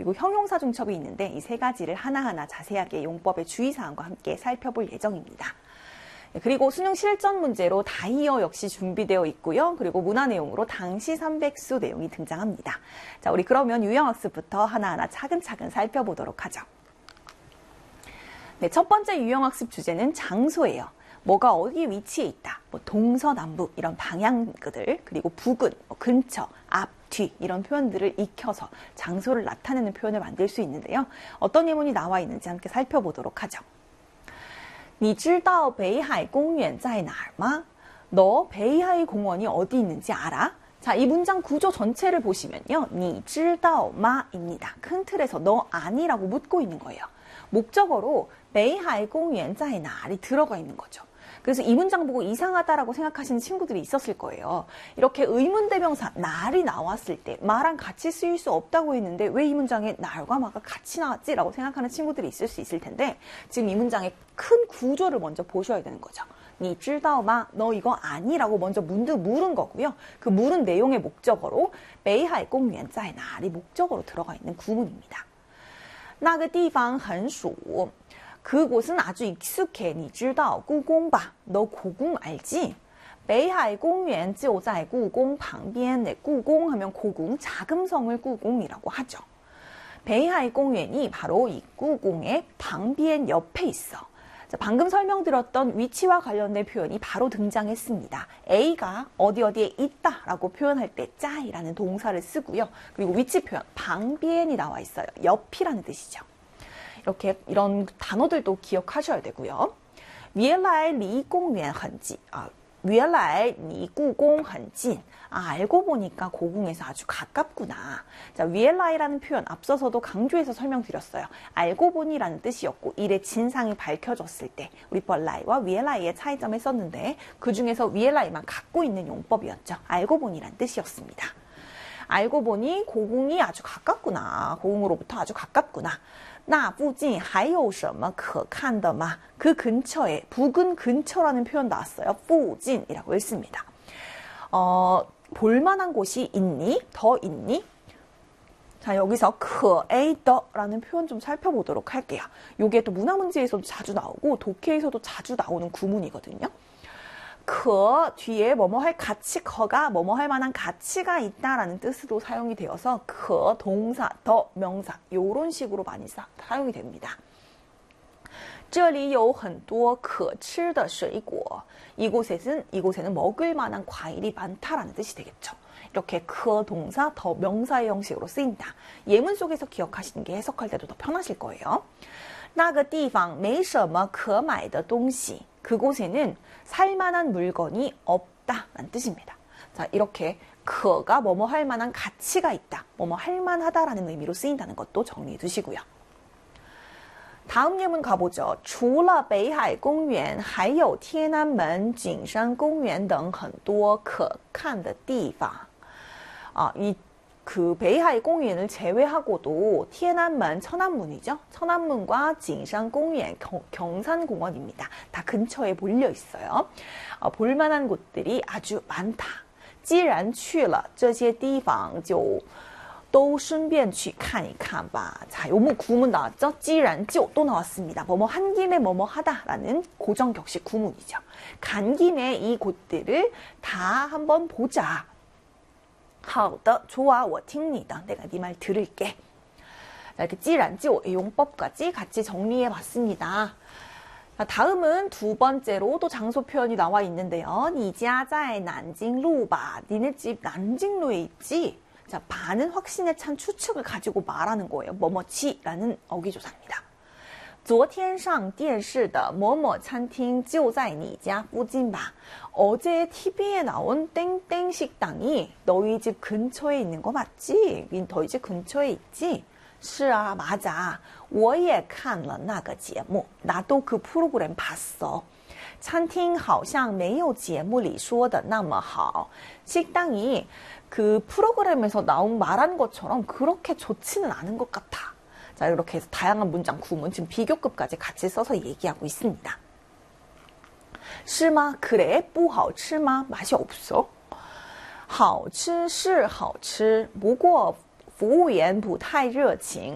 그리고 형용사 중첩이 있는데 이 세 가지를 하나하나 자세하게 용법의 주의사항과 함께 살펴볼 예정입니다. 그리고 수능 실전 문제로 다이어 역시 준비되어 있고요. 그리고 문화 내용으로 당시 300수 내용이 등장합니다. 자, 우리 그러면 유형학습부터 하나하나 차근차근 살펴보도록 하죠. 네, 첫 번째 유형학습 주제는 장소예요. 뭐가 어디에 위치해 있다. 뭐 동서남북 이런 방향들, 그리고 부근, 근처, 앞, 뒤 이런 표현들을 익혀서 장소를 나타내는 표현을 만들 수 있는데요. 어떤 예문이 나와 있는지 함께 살펴보도록 하죠. 你知道北海公园在哪儿吗? 너 베이하이 공원이 어디 있는지 알아? 자, 이 문장 구조 전체를 보시면요. 你知道吗? 입니다. 큰 틀에서 너 아니라고 묻고 있는 거예요. 목적어로 베이하이 공園在哪이 들어가 있는 거죠. 그래서 이 문장 보고 이상하다라고 생각하시는 친구들이 있었을 거예요. 이렇게 의문대명사 날이 나왔을 때 마랑 같이 쓰일 수 없다고 했는데 왜 이 문장에 날과 마가 같이 나왔지라고 생각하는 친구들이 있을 수 있을 텐데 지금 이 문장의 큰 구조를 먼저 보셔야 되는 거죠. 你知道吗? 너 이거 아니라고 먼저 물은 거고요. 그 물은 내용의 목적어로北海公园在哪이 목적어로 들어가 있는 구문입니다. 那个地方很熟. 그곳은 아주 익숙해. 你知道故宫吧? 너 고궁 알지? 北海公园就在故宫旁边. 네,故宫하면 고궁, 자금성을故宫이라고 하죠. 北海公園이 바로 이故宮의 방비엔 옆에 있어. 자, 방금 설명드렸던 위치와 관련된 표현이 바로 등장했습니다. A가 어디에 있다라고 표현할 때 짜이라는 동사를 쓰고요. 그리고 위치 표현 방비엔이 나와 있어요. 옆이라는 뜻이죠. 이렇게 이런 단어들도 기억하셔야 되고요. 原来离公园很近. 原来离故宫很近. 알고 보니까 고궁에서 아주 가깝구나. 자, 原来라는 표현 앞서서도 강조해서 설명드렸어요. 알고 보니라는 뜻이었고 일의 진상이 밝혀졌을 때 우리 本来와 原来의 차이점을 썼는데 그 중에서 原来만 갖고 있는 용법이었죠. 알고 보니라는 뜻이었습니다. 알고 보니 고궁이 아주 가깝구나. 고궁으로부터 아주 가깝구나. 那附近还有什么可看的吗? 그 근처에, 부근 근처라는 표현 나왔어요. 附近이라고 했습니다. 볼만한 곳이 있니? 더 있니? 자, 여기서 可에이 더라는 표현 좀 살펴보도록 할게요. 이게 또 문화문제에서도 자주 나오고 독해에서도 자주 나오는 구문이거든요. 可 뒤에 뭐뭐 할 가치, 거가 뭐뭐 할 만한 가치가 있다라는 뜻으로 사용이 되어서 可 동사, 더 명사 이런 식으로 많이 사용이 됩니다. 这里有很多可吃的水果. 이곳에는 먹을 만한 과일이 많다라는 뜻이 되겠죠. 이렇게 可 동사, 더 명사의 형식으로 쓰인다. 예문 속에서 기억하시는 게 해석할 때도 더 편하실 거예요. 那个地方没什么可买的东西. 그곳에는 살만한 물건이 없다라는 뜻입니다. 자, 이렇게 그가 뭐뭐 할 만한 가치가 있다, 뭐뭐 할 만하다라는 의미로 쓰인다는 것도 정리해 두시고요. 다음 예문 가보죠. 除了北海公园还有天安门景山公园等很多可看的地方. 그 베이하이 공원을 제외하고도天安门, 천안문이죠. 천안문과 징산 공원, 경산공원입니다. 다 근처에 몰려 있어요. 볼만한 곳들이 아주 많다. 既然去了这些地方就都顺便去看一看吧. 자, 요문 구문 나왔죠? 既然就또 나왔습니다. 뭐뭐 한 김에 뭐뭐 하다라는 고정격식 구문이죠. 간 김에 이 곳들을 다 한번 보자. 好的, 좋아, 我听你的. 내가 네 말 들을게. 자, 이렇게 既然就 용법까지 같이 정리해 봤습니다. 자, 다음은 두 번째로 또 장소 표현이 나와 있는데요. 你家在南京路吧. 니네 집 난징로에 있지? 자, 반은 확신에 찬 추측을 가지고 말하는 거예요. 뭐뭐치라는 어기조사입니다. 昨天上电视的某某餐厅就在你家附近吧. 어제 TV에 나온 땡땡 식당이 너희 집 근처에 있는 거 맞지? 너희 집 근처에 있지? 是啊, 맞아. 我也看了那个节目. 나도 그 프로그램 봤어. 餐厅好像没有节目里说的那么好. 식당이 그 프로그램에서 말한 것처럼 그렇게 좋지는 않은 것 같아. 자, 이렇게 해서 다양한 문장 구문, 지금 비교급까지 같이 써서 얘기하고 있습니다. 是吗? 그래? 不好吃吗? 맛이 없어? 好吃是好吃, 不过服务员不太热情.